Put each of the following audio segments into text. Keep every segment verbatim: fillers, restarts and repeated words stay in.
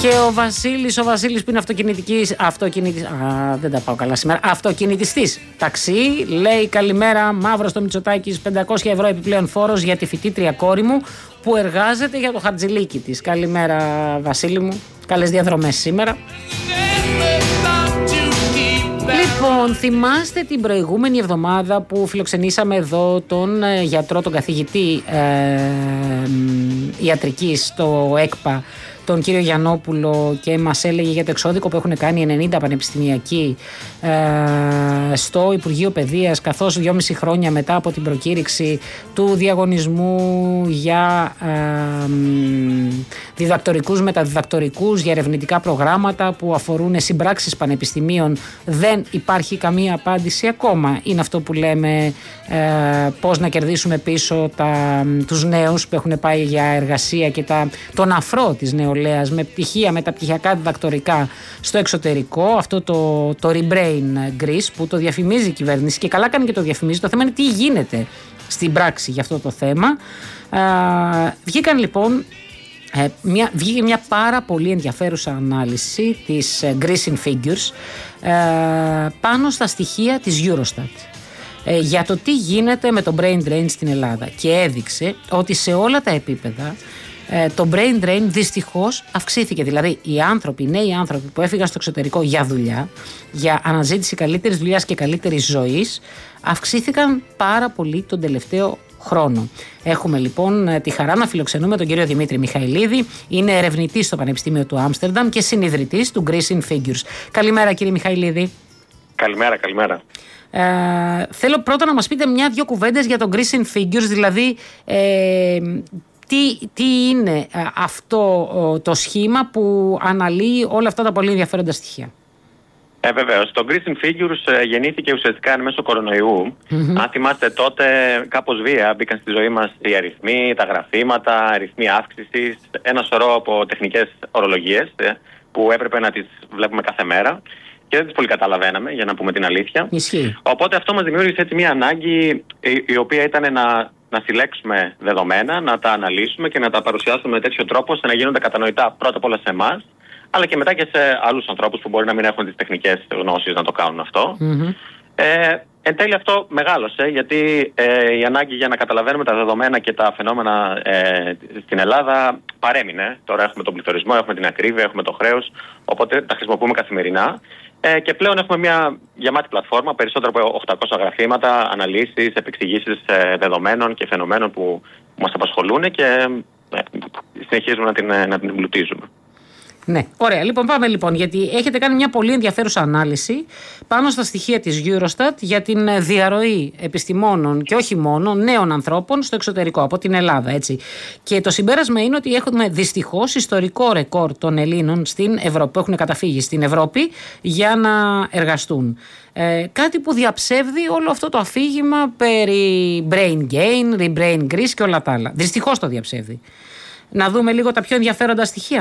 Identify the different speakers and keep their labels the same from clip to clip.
Speaker 1: Και ο Βασίλης, ο Βασίλης που είναι αυτοκινητικής, αυτοκινητής, α, δεν τα πάω καλά σήμερα, αυτοκινητιστής ταξί, λέει καλημέρα Μαύρος στο Μητσοτάκης, πεντακόσια ευρώ επιπλέον φόρος για τη φοιτήτρια κόρη μου που εργάζεται για το χαρτζηλίκι της. Καλημέρα Βασίλη μου, καλές διαδρομές σήμερα. Λοιπόν, θυμάστε την προηγούμενη εβδομάδα που φιλοξενήσαμε εδώ τον ε, γιατρό, τον καθηγητή ε, ε, ιατρικής στο ΕΚΠΑ, τον κύριο Γιαννόπουλο, και μας έλεγε για το εξώδικο που έχουν κάνει ενενήντα πανεπιστημιακοί ε, στο Υπουργείο Παιδείας, καθώς δυόμιση χρόνια μετά από την προκήρυξη του διαγωνισμού για ε, διδακτορικούς, μεταδιδακτορικούς, για ερευνητικά προγράμματα που αφορούν συμπράξεις πανεπιστημίων, δεν υπάρχει καμία απάντηση ακόμα. Είναι αυτό που λέμε ε, πώς να κερδίσουμε πίσω τα, τους νέους που έχουν πάει για εργασία και τα, τον αφρό της νεολαίας με πτυχία, μεταπτυχιακά, διδακτορικά στο εξωτερικό, αυτό το, το Rebrain Greece που το διαφημίζει η κυβέρνηση και καλά κάνει και το διαφημίζει. Το θέμα είναι τι γίνεται στην πράξη για αυτό το θέμα. Ε, βγήκαν λοιπόν ε, μια, βγήκε μια πάρα πολύ ενδιαφέρουσα ανάλυση της ε, Greece in Figures ε, πάνω στα στοιχεία της Eurostat ε, για το τι γίνεται με το brain drain στην Ελλάδα, και έδειξε ότι σε όλα τα επίπεδα το brain drain δυστυχώς αυξήθηκε. Δηλαδή οι άνθρωποι, οι νέοι άνθρωποι που έφυγαν στο εξωτερικό για δουλειά, για αναζήτηση καλύτερης δουλειάς και καλύτερης ζωής, αυξήθηκαν πάρα πολύ τον τελευταίο χρόνο. Έχουμε λοιπόν τη χαρά να φιλοξενούμε τον κύριο Δημήτρη Μιχαηλίδη. Είναι ερευνητής στο Πανεπιστήμιο του Άμστερνταμ και συνιδρυτής του Greece in Figures. Καλημέρα κύριε Μιχαηλίδη.
Speaker 2: Καλημέρα, καλημέρα.
Speaker 1: Ε, θέλω πρώτα να μας πείτε μια-δυο κουβέντες για το Greece in Figures, δηλαδή ε, Τι, τι είναι αυτό το σχήμα που αναλύει όλα αυτά τα πολύ ενδιαφέροντα στοιχεία.
Speaker 2: Ε, βεβαίως. Το Greece in Figures γεννήθηκε ουσιαστικά εν μέσω κορονοϊού. Mm-hmm. Αν θυμάστε, τότε κάπως βία μπήκαν στη ζωή μας οι αριθμοί, τα γραφήματα, αριθμοί αύξησης, ένα σωρό από τεχνικές ορολογίες που έπρεπε να τις βλέπουμε κάθε μέρα και δεν τις πολύ καταλαβαίναμε, για να πούμε την αλήθεια.
Speaker 1: Ισχύει.
Speaker 2: Οπότε αυτό μας δημιούργησε έτσι μια ανάγκη η, η οποία ήταν να. να συλλέξουμε δεδομένα, να τα αναλύσουμε και να τα παρουσιάσουμε με τέτοιο τρόπο ώστε να γίνονται κατανοητά πρώτα απ' όλα σε εμάς, αλλά και μετά και σε άλλους ανθρώπους που μπορεί να μην έχουν τις τεχνικές γνώσεις να το κάνουν αυτό. Mm-hmm. Ε, εν τέλει αυτό μεγάλωσε, γιατί ε, η ανάγκη για να καταλαβαίνουμε τα δεδομένα και τα φαινόμενα ε, στην Ελλάδα παρέμεινε. Τώρα έχουμε τον πληθωρισμό, έχουμε την ακρίβεια, έχουμε το χρέος, οπότε τα χρησιμοποιούμε καθημερινά. Ε, και πλέον έχουμε μια γεμάτη πλατφόρμα, περισσότερο από οχτακόσια γραφήματα, αναλύσεις, επεξηγήσεις ε, δεδομένων και φαινομένων που μας απασχολούν και ε, συνεχίζουμε να την, να την εμπλουτίζουμε.
Speaker 1: Ναι, ωραία. Λοιπόν, πάμε λοιπόν, γιατί έχετε κάνει μια πολύ ενδιαφέρουσα ανάλυση πάνω στα στοιχεία της Eurostat για την διαρροή επιστημόνων και όχι μόνο νέων ανθρώπων στο εξωτερικό, από την Ελλάδα, έτσι. Και το συμπέρασμα είναι ότι έχουμε δυστυχώς ιστορικό ρεκόρ των Ελλήνων στην Ευρώπη, που έχουν καταφύγει στην Ευρώπη για να εργαστούν. Ε, κάτι που διαψεύδει όλο αυτό το αφήγημα περί brain gain, rebrain Greece και όλα τα άλλα. Δυστυχώς το διαψεύδει. Να δούμε λίγο τα πιο ενδιαφέροντα στοιχεία.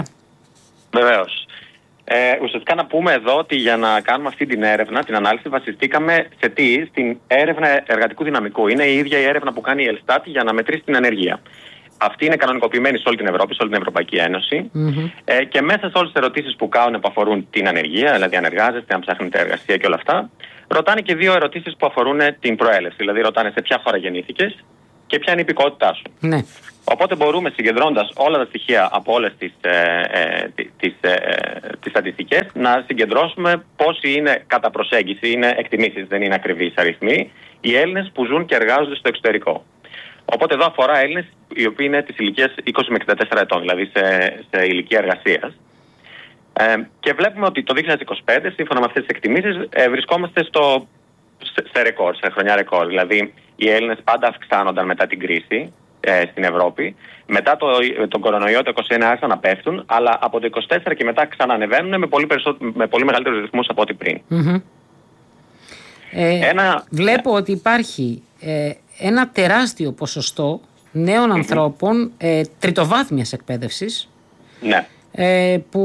Speaker 2: Βεβαίως. Ε, ουσιαστικά να πούμε εδώ ότι για να κάνουμε αυτή την έρευνα, την ανάλυση, βασιστήκαμε σε τι, στην έρευνα εργατικού δυναμικού. Είναι η ίδια η έρευνα που κάνει η Ελστάτ για να μετρήσει την ανεργία. Αυτή είναι κανονικοποιημένη σε όλη την Ευρώπη, σε όλη την Ευρωπαϊκή Ένωση. Mm-hmm. Ε, και μέσα σε όλες τις ερωτήσεις που κάνουν που αφορούν την ανεργία, δηλαδή αν εργάζεστε, αν ψάχνετε εργασία και όλα αυτά, ρωτάνε και δύο ερωτήσεις που αφορούν την προέλευση. Δηλαδή ρωτάνε σε ποια χώρα γεννήθηκες και ποια είναι η υπηκότητά σου.
Speaker 1: Ναι.
Speaker 2: Οπότε μπορούμε, συγκεντρώντας όλα τα στοιχεία από όλες τις, ε, ε, τις, ε, τις στατιστικές, να συγκεντρώσουμε πόσοι είναι κατά προσέγγιση, είναι εκτιμήσεις, δεν είναι ακριβείς αριθμοί, οι Έλληνες που ζουν και εργάζονται στο εξωτερικό. Οπότε εδώ αφορά Έλληνες οι οποίοι είναι της ηλικίας είκοσι με εξήντα τέσσερα ετών, δηλαδή σε, σε ηλικία εργασίας. Ε, και βλέπουμε ότι το δύο χιλιάδες είκοσι πέντε, σύμφωνα με αυτές τις εκτιμήσεις, ε, βρισκόμαστε στο, σε, σε ρεκόρ, σε χρονιά ρεκόρ. Δηλαδή οι Έλληνες πάντα αυξάνονταν μετά την κρίση στην Ευρώπη. Μετά το, τον κορονοϊό το είκοσι ένα άρχισαν να πέφτουν, αλλά από το είκοσι τέσσερα και μετά ξανανεβαίνουν με πολύ, με πολύ μεγαλύτερους ρυθμούς από ό,τι πριν.
Speaker 1: Mm-hmm. Ε, ένα... Βλέπω ότι υπάρχει ε, ένα τεράστιο ποσοστό νέων mm-hmm. ανθρώπων ε, τριτοβάθμιας εκπαίδευσης,
Speaker 2: ναι.
Speaker 1: ε, που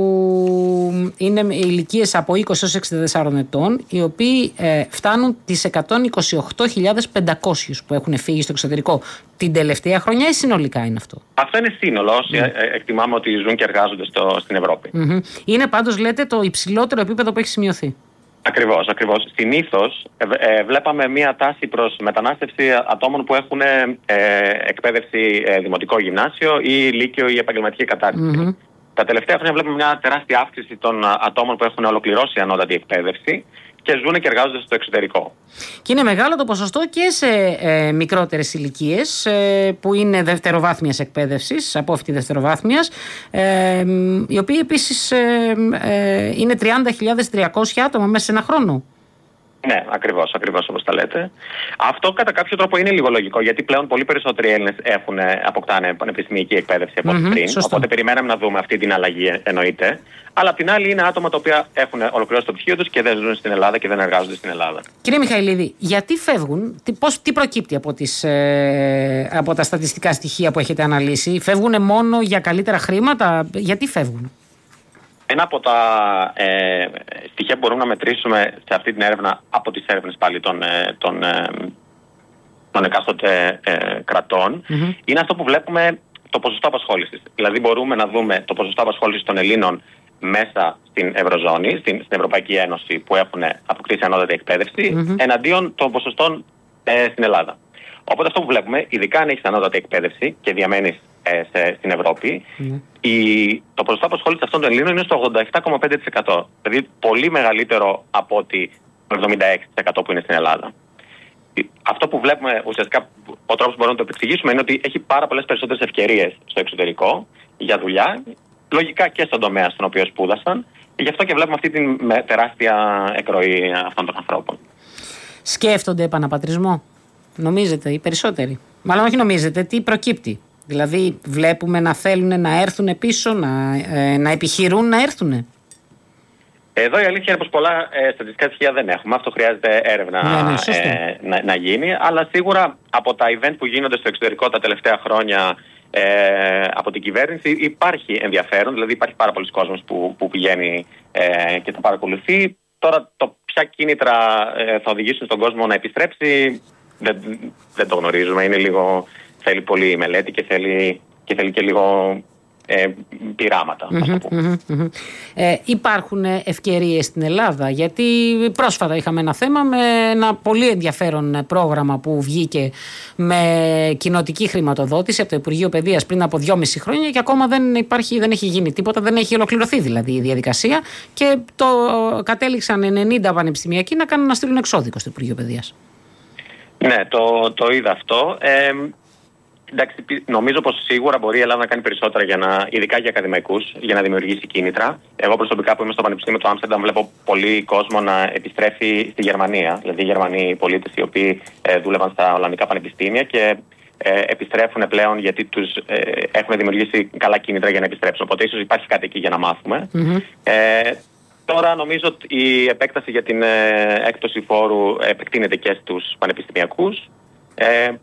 Speaker 1: είναι ηλικίες από είκοσι έως εξήντα τέσσερα ετών, οι οποίοι ε, φτάνουν τις εκατόν είκοσι οκτώ χιλιάδες πεντακόσιους που έχουν φύγει στο εξωτερικό την τελευταία χρονιά, ή συνολικά είναι αυτό?
Speaker 2: Αυτό είναι σύνολο, όσοι mm. εκτιμάμε ότι ζουν και εργάζονται στο, στην Ευρώπη.
Speaker 1: Mm-hmm. Είναι πάντως, λέτε, το υψηλότερο επίπεδο που έχει σημειωθεί.
Speaker 2: Ακριβώς, ακριβώς. Συνήθως ε, ε, βλέπαμε μία τάση προς μετανάστευση ατόμων που έχουν ε, εκπαίδευση ε, δημοτικό γυμνάσιο ή λύκειο ή επαγγελματική κατάρτιση. Mm-hmm. Τα τελευταία χρόνια βλέπουμε μια τεράστια αύξηση των ατόμων που έχουν ολοκληρώσει ανώτατη εκπαίδευση και ζουν και εργάζονται στο εξωτερικό. Και
Speaker 1: είναι μεγάλο το ποσοστό και σε ε, μικρότερες ηλικίες, ε, που είναι δευτεροβάθμιας εκπαίδευσης, απόφοιτη δευτεροβάθμιας, ε, οι οποίοι επίσης ε, ε, είναι τριάντα χιλιάδες τριακόσια άτομα μέσα σε ένα χρόνο.
Speaker 2: Ναι, ακριβώς, ακριβώς όπως τα λέτε. Αυτό κατά κάποιο τρόπο είναι λίγο λογικό, γιατί πλέον πολύ περισσότεροι Έλληνες έχουν, αποκτάνε πανεπιστημιακή εκπαίδευση από ό,τι mm-hmm, πριν. Σωστό. Οπότε περιμέναμε να δούμε αυτή την αλλαγή, εννοείται. Αλλά απ' την άλλη είναι άτομα τα οποία έχουν ολοκληρώσει το πτυχίο τους και δεν ζουν στην Ελλάδα και δεν εργάζονται στην Ελλάδα.
Speaker 1: Κύριε Μιχαηλίδη, γιατί φεύγουν, τι, πώς, τι προκύπτει από, τις, ε, από τα στατιστικά στοιχεία που έχετε αναλύσει? Φεύγουν μόνο για καλύτερα χρήματα? Γιατί φεύγουν?
Speaker 2: Ένα από τα ε, στοιχεία που μπορούμε να μετρήσουμε σε αυτή την έρευνα, από τις έρευνες πάλι των, ε, των, ε, των εκάστοτε ε, κρατών, mm-hmm. είναι αυτό που βλέπουμε, το ποσοστό απασχόλησης. Δηλαδή μπορούμε να δούμε το ποσοστό απασχόλησης των Ελλήνων μέσα στην Ευρωζώνη, στην, στην Ευρωπαϊκή Ένωση, που έχουν αποκτήσει ανώτατη εκπαίδευση, mm-hmm. εναντίον των ποσοστών ε, στην Ελλάδα. Οπότε αυτό που βλέπουμε, ειδικά αν έχεις ανώτατη εκπαίδευση και διαμένεις ε, σε, στην Ευρώπη, mm. η, το ποσοστό απασχόλησης αυτών των Ελλήνων είναι στο ογδόντα επτά κόμμα πέντε τοις εκατό. Δηλαδή πολύ μεγαλύτερο από ότι το εβδομήντα έξι τοις εκατό που είναι στην Ελλάδα. Αυτό που βλέπουμε ουσιαστικά, ο τρόπος που μπορούμε να το επεξηγήσουμε, είναι ότι έχει πάρα πολλές περισσότερες ευκαιρίες στο εξωτερικό για δουλειά, λογικά και στον τομέα στον οποίο σπούδασαν, και γι' αυτό και βλέπουμε αυτή την τεράστια εκροή αυτών των ανθρώπων.
Speaker 1: Σκέφτονται επαναπατρισμό, νομίζετε, οι περισσότεροι? Μάλλον όχι νομίζετε, τι προκύπτει? Δηλαδή βλέπουμε να θέλουν να έρθουν πίσω, να, ε, να επιχειρούν να έρθουν.
Speaker 2: Εδώ η αλήθεια είναι πως πολλά ε, στατιστικά στοιχεία δεν έχουμε. Αυτό χρειάζεται έρευνα ναι, ναι, ε, να, να γίνει. Αλλά σίγουρα από τα event που γίνονται στο εξωτερικό τα τελευταία χρόνια ε, από την κυβέρνηση υπάρχει ενδιαφέρον. Δηλαδή υπάρχει πάρα πολλοί κόσμος που, που πηγαίνει ε, και τα παρακολουθεί. Τώρα το ποια κίνητρα ε, θα οδηγήσουν στον κόσμο να επιστρέψει δεν, δεν το γνωρίζουμε. Είναι λίγο, θέλει πολύ μελέτη και θέλει και, θέλει και λίγο ε, πειράματα.
Speaker 1: Mm-hmm, mm-hmm, mm-hmm. Ε, υπάρχουν ευκαιρίες στην Ελλάδα? Γιατί πρόσφατα είχαμε ένα θέμα με ένα πολύ ενδιαφέρον πρόγραμμα που βγήκε με κοινοτική χρηματοδότηση από το Υπουργείο Παιδείας πριν από δυόμιση χρόνια και ακόμα δεν υπάρχει, δεν έχει γίνει τίποτα, δεν έχει ολοκληρωθεί δηλαδή η διαδικασία και το κατέληξαν ενενήντα πανεπιστημιακοί να κάνουν να στείλουν εξώδικο στο Υπουργείο Παιδείας.
Speaker 2: Ναι, το, το είδα αυτό. Ε, εντάξει, νομίζω πως σίγουρα μπορεί η Ελλάδα να κάνει περισσότερα, για να, ειδικά για ακαδημαϊκούς, για να δημιουργήσει κίνητρα. Εγώ προσωπικά που είμαι στο Πανεπιστήμιο του Άμστερνταμ βλέπω πολύ κόσμο να επιστρέφει στη Γερμανία. Δηλαδή οι Γερμανοί πολίτες οι οποίοι ε, δούλευαν στα Ολλανδικά πανεπιστήμια και ε, επιστρέφουν πλέον γιατί τους ε, έχουν δημιουργήσει καλά κίνητρα για να επιστρέψουν. Οπότε ίσως υπάρχει κάτι εκεί για να μάθουμε. Mm-hmm. Ε, Τώρα νομίζω ότι η επέκταση για την ε, έκπτωση φόρου επεκτείνεται και στους πανεπιστημιακούς. Ε,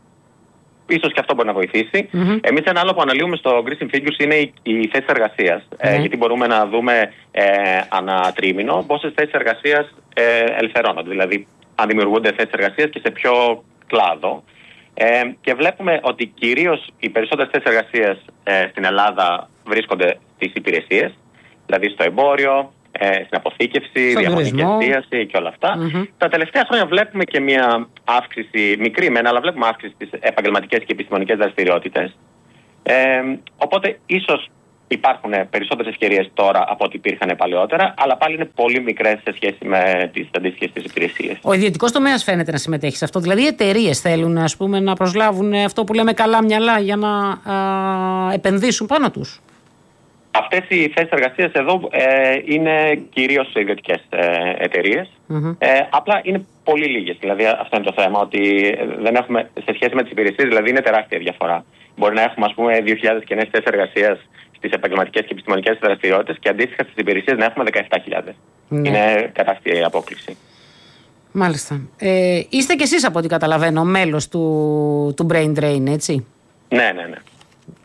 Speaker 2: ίσως και αυτό μπορεί να βοηθήσει. Mm-hmm. Εμείς ένα άλλο που αναλύουμε στο Increasing Figures είναι η, η θέση εργασίας. Mm-hmm. Ε, γιατί μπορούμε να δούμε ε, ανά τρίμηνο πόσες θέσεις εργασίας ε, ελευθερώνονται. Δηλαδή αν δημιουργούνται θέσεις εργασίας και σε ποιο κλάδο. Ε, και βλέπουμε ότι κυρίως οι περισσότερες θέσεις εργασίας ε, στην Ελλάδα βρίσκονται στις υπηρεσίες. Δηλαδή στο εμπόριο, στην αποθήκευση, διαμονική εστίαση και όλα αυτά. Mm-hmm. Τα τελευταία χρόνια βλέπουμε και μια αύξηση, μικρή μεν, αλλά βλέπουμε αύξηση στις επαγγελματικές και επιστημονικές δραστηριότητες. Ε, οπότε ίσως υπάρχουν περισσότερες ευκαιρίες τώρα από ό,τι υπήρχαν παλαιότερα, αλλά πάλι είναι πολύ μικρές σε σχέση με τις αντίστοιχες τις υπηρεσίες.
Speaker 1: Ο ιδιωτικός τομέας φαίνεται να συμμετέχει σε αυτό. Δηλαδή οι εταιρείες θέλουν, ας πούμε, να προσλάβουν αυτό που λέμε καλά μυαλά για να α, επενδύσουν πάνω τους.
Speaker 2: Αυτές οι θέσεις εργασίας εδώ ε, είναι κυρίως σε ιδιωτικές ε, εταιρείες. Mm-hmm. Ε, απλά είναι πολύ λίγες. Δηλαδή αυτό είναι το θέμα, ότι δεν έχουμε, σε σχέση με τις υπηρεσίες, δηλαδή είναι τεράστια διαφορά. Μπορεί να έχουμε, ας πούμε, δύο χιλιάδες καινές θέσεις εργασίας στις επαγγελματικές και επιστημονικές δραστηριότητες και αντίστοιχα στις υπηρεσίες να έχουμε δεκαεπτά χιλιάδες. Mm-hmm. Είναι τεράστια η απόκληση.
Speaker 1: Μάλιστα. Ε, είστε κι εσείς, από ό,τι καταλαβαίνω, μέλος του, του Brain Drain, έτσι?
Speaker 2: Ναι, ναι, ναι.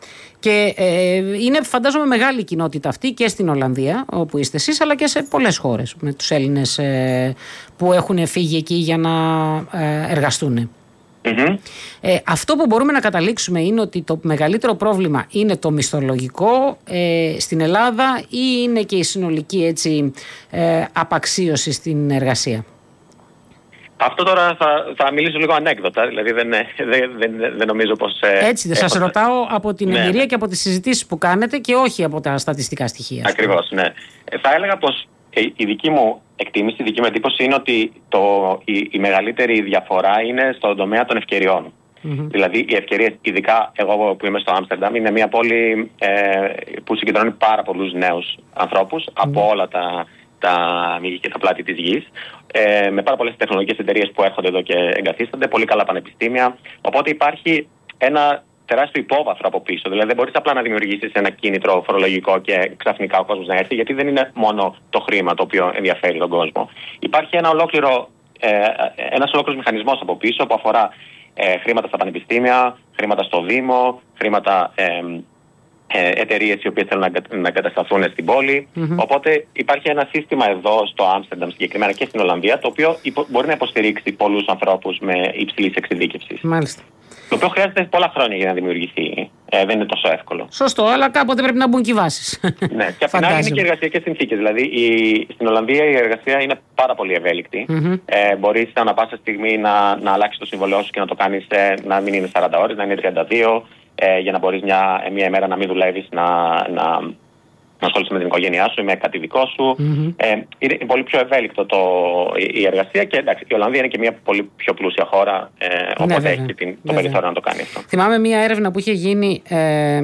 Speaker 1: Και ε, είναι, φαντάζομαι, μεγάλη κοινότητα αυτή και στην Ολλανδία, όπου είστε εσείς, αλλά και σε πολλές χώρες με τους Έλληνες ε, που έχουν φύγει εκεί για να ε, εργαστούν.
Speaker 2: Mm-hmm.
Speaker 1: Ε, αυτό που μπορούμε να καταλήξουμε είναι ότι το μεγαλύτερο πρόβλημα είναι το μισθολογικό ε, στην Ελλάδα, ή είναι και η συνολική έτσι, ε, απαξίωση στην εργασία?
Speaker 2: Αυτό τώρα θα, θα μιλήσω λίγο ανέκδοτα, δηλαδή δεν, δεν, δεν, δεν νομίζω πως...
Speaker 1: Έτσι, δεν σας θα... ρωτάω από την ναι, εμπειρία ναι. και από τις συζητήσεις που κάνετε και όχι από τα στατιστικά στοιχεία.
Speaker 2: Ακριβώς, ναι. Θα έλεγα πως η δική μου εκτίμηση, η δική μου εντύπωση είναι ότι το, η, η μεγαλύτερη διαφορά είναι στον τομέα των ευκαιριών. Mm-hmm. Δηλαδή οι ευκαιρίες, ειδικά εγώ που είμαι στο Άμστερνταμ, είναι μια πόλη ε, που συγκεντρώνει πάρα πολλούς νέους ανθρώπους mm-hmm. από όλα τα, τα μήκη και τα πλάτη της γης, ε, με πάρα πολλές τεχνολογικές εταιρείες που έρχονται εδώ και εγκαθίστανται, πολύ καλά πανεπιστήμια. Οπότε υπάρχει ένα τεράστιο υπόβαθρο από πίσω. Δηλαδή δεν μπορείς απλά να δημιουργήσεις ένα κίνητρο φορολογικό και ξαφνικά ο κόσμος να έρθει, γιατί δεν είναι μόνο το χρήμα το οποίο ενδιαφέρει τον κόσμο. Υπάρχει ένα ολόκληρο, ε, ένας ολόκληρος μηχανισμός από πίσω που αφορά ε, χρήματα στα πανεπιστήμια, χρήματα στο Δήμο, χρήματα ε, ε, εταιρείες οι οποίες θέλουν να, να εγκατασταθούν στην πόλη. Mm-hmm. Οπότε υπάρχει ένα σύστημα εδώ στο Άμστερνταμ συγκεκριμένα και στην Ολλανδία, το οποίο υπο, μπορεί να υποστηρίξει πολλούς ανθρώπους με υψηλής εξειδίκευσης.
Speaker 1: Μάλιστα.
Speaker 2: Το οποίο χρειάζεται πολλά χρόνια για να δημιουργηθεί. Ε, δεν είναι τόσο εύκολο.
Speaker 1: Σωστό, αλλά κάποτε πρέπει να μπουν και οι βάσεις.
Speaker 2: Ναι, και απ' την άλλη είναι και εργασιακές συνθήκες. Δηλαδή η, στην Ολλανδία η εργασία είναι πάρα πολύ ευέλικτη. Mm-hmm. Ε, μπορείς ανά πάσα στιγμή να, να αλλάξεις το συμβολαιό σου και να το κάνεις ε, να μην είναι σαράντα ώρες, να είναι τριάντα δύο, ε, για να μπορείς μια, μια ημέρα να μην δουλεύεις, να, να, να ασχολείσαι με την οικογένειά σου ή με κάτι δικό σου. Mm-hmm. Ε, είναι πολύ πιο ευέλικτο το, η, η εργασία και εντάξει, η Ολλανδία είναι και μια πολύ πιο πλούσια χώρα, ε, οπότε ναι, έχει και την, το περιθώριο να το κάνει αυτό.
Speaker 1: Θυμάμαι μια έρευνα που είχε γίνει ε,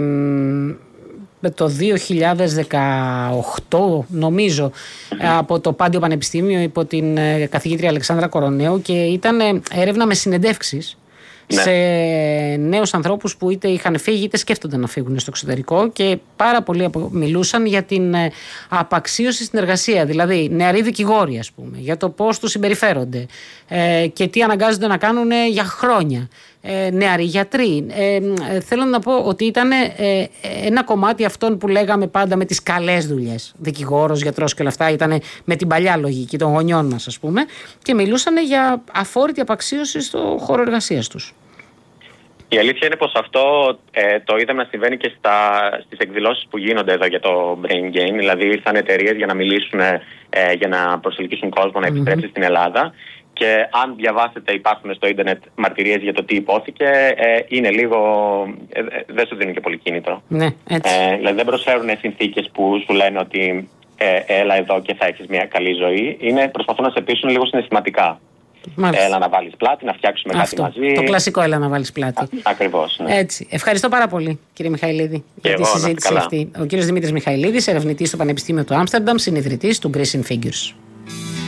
Speaker 1: το δύο χιλιάδες δεκαοκτώ, νομίζω, mm-hmm. από το Πάντιο Πανεπιστήμιο υπό την ε, καθηγήτρια Αλεξάνδρα Κορονέου, και ήταν ε, έρευνα με συνεντεύξεις. Ναι. Σε νέους ανθρώπους που είτε είχαν φύγει είτε σκέφτονταν να φύγουν στο εξωτερικό, και πάρα πολλοί μιλούσαν για την απαξίωση στην εργασία. Δηλαδή, νεαροί δικηγόροι, ας πούμε, για το πώς τους συμπεριφέρονται ε, και τι αναγκάζονται να κάνουν για χρόνια. Ε, νεαροί γιατροί. Ε, ε, θέλω να πω ότι ήταν ε, ένα κομμάτι αυτών που λέγαμε πάντα με τις καλές δουλειές. Δικηγόρος, γιατρός και όλα αυτά ήταν με την παλιά λογική των γονιών μας, ας πούμε, και μιλούσαν για αφόρητη απαξίωση στο χώρο εργασίας τους.
Speaker 2: Η αλήθεια είναι πως αυτό ε, το είδαμε να συμβαίνει και στα, στις εκδηλώσεις που γίνονται εδώ για το Brain Gain. Δηλαδή ήρθαν εταιρείες για να μιλήσουν, ε, για να προσελκύσουν κόσμο να επιστρέψει mm-hmm. στην Ελλάδα. Και αν διαβάσετε, υπάρχουν στο ίντερνετ μαρτυρίες για το τι υπόθηκε, ε, είναι λίγο. Ε, δεν σου δίνουν και πολύ κίνητρο.
Speaker 1: Ναι, έτσι.
Speaker 2: Ε, δηλαδή δεν προσφέρουν συνθήκες που σου λένε ότι ε, έλα εδώ και θα έχεις μια καλή ζωή. Είναι, προσπαθούν να σε πείσουν λίγο συναισθηματικά. Μάλιστα. Έλα να βάλεις πλάτη, να φτιάξουμε αυτό, κάτι μαζί.
Speaker 1: Το κλασικό έλα να βάλεις πλάτη.
Speaker 2: Ακριβώς. Ναι.
Speaker 1: Έτσι. Ευχαριστώ πάρα πολύ, κύριε Μιχαηλίδη, για τη συζήτηση αυτή. Ο κύριος Δημήτρης Μιχαηλίδης, ερευνητής στο Πανεπιστήμιο του Άμστερνταμ, συνιδρυτής του Greece in Figures.